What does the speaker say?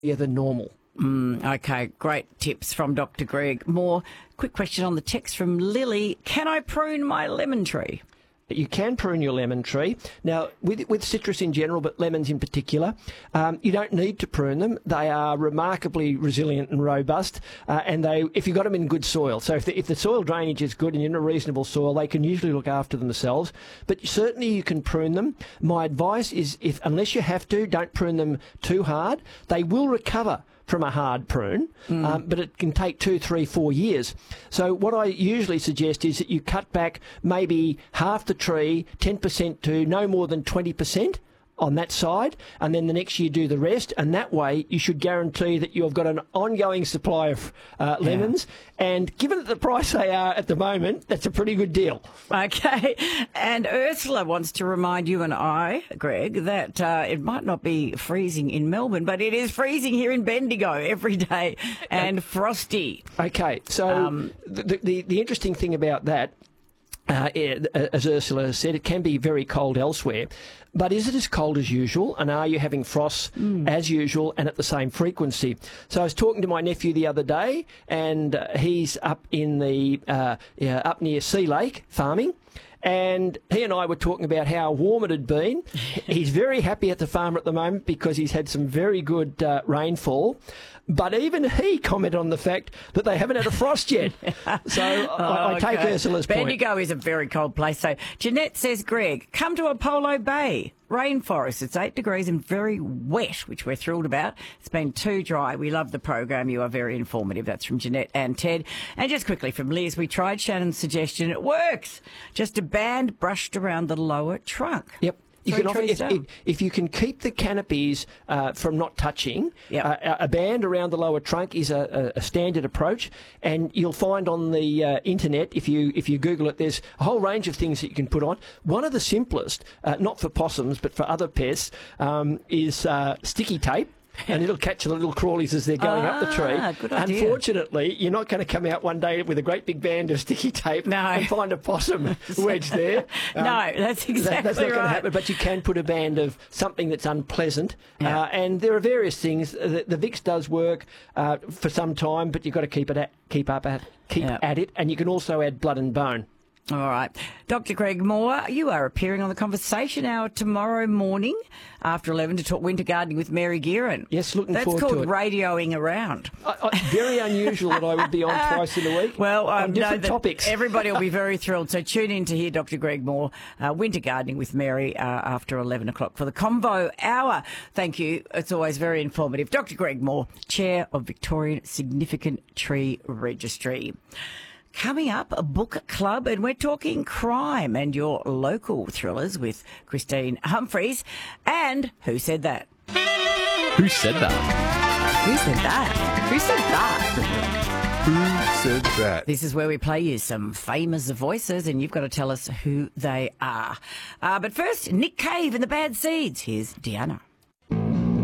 than normal. Okay, great tips from Dr. Greg Moore. Quick question on the text from Lily. Can I prune my lemon tree? You can prune your lemon tree. Now, with citrus in general, but lemons in particular, you don't need to prune them. They are remarkably resilient and robust, and if you've got them in good soil. So if the soil drainage is good and you're in a reasonable soil, they can usually look after themselves. But certainly you can prune them. My advice is, unless you have to, don't prune them too hard. They will recover from a hard prune, but it can take 2, 3, 4 years. So what I usually suggest is that you cut back maybe half the tree, 10% to no more than 20% on that side, and then the next year do the rest, and that way you should guarantee that you've got an ongoing supply of lemons, and given at the price they are at the moment, that's a pretty good deal. Okay, and Ursula wants to remind you and I, Greg, that it might not be freezing in Melbourne, but it is freezing here in Bendigo every day, and frosty. Okay, so the interesting thing about that, as Ursula said, it can be very cold elsewhere. But is it as cold as usual? And are you having frosts as usual and at the same frequency? So I was talking to my nephew the other day, and he's up in the up near Sea Lake farming. And he and I were talking about how warm it had been. He's very happy at the farm at the moment because he's had some very good rainfall. But even he commented on the fact that they haven't had a frost yet. So I take Ursula's point. Bendigo is a very cold place. So Jeanette says, Greg, come to Apollo Bay. Rainforest. It's 8 degrees and very wet, which we're thrilled about. It's been too dry. We love the program. You are very informative. That's from Jeanette and Ted. And just quickly from Liz, we tried Shannon's suggestion. It works. Just a band brushed around the lower trunk. Yep. You can often, if you can keep the canopies from not touching, a band around the lower trunk is a standard approach, and you'll find on the internet, if you Google it, there's a whole range of things that you can put on. One of the simplest, not for possums but for other pests, is sticky tape. And it'll catch the little crawlies as they're going up the tree. Good idea. Unfortunately, you're not going to come out one day with a great big band of sticky tape and find a possum wedged there. No, that's exactly that's not right. going to happen. But you can put a band of something that's unpleasant. And there are various things. The Vicks does work for some time, but you've got to keep at it. And you can also add blood and bone. All right. Dr. Greg Moore, you are appearing on the Conversation Hour tomorrow morning after 11 to talk winter gardening with Mary Gearan. Yes, looking forward to it. That's called radioing around. Very unusual that I would be on twice in a week on different topics. Everybody will be very thrilled. So tune in to hear Dr. Greg Moore, winter gardening with Mary after 11 o'clock for the Convo Hour. Thank you. It's always very informative. Dr. Greg Moore, Chair of Victorian Significant Tree Registry. Coming up, a book club, and we're talking crime and your local thrillers with Christine Humphries. And Who Said That? Who said that? Who said that? Who said that? Who said that? This is where we play you some famous voices, and you've got to tell us who they are. But first, Nick Cave and the Bad Seeds. Here's Deanna.